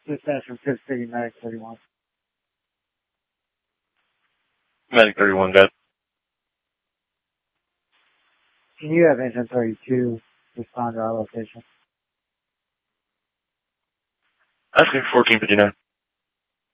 Dispatch from Fifth City, Medic 31. Medic 31, got it. Can you have Engine 32 respond to our location? Asking 1459.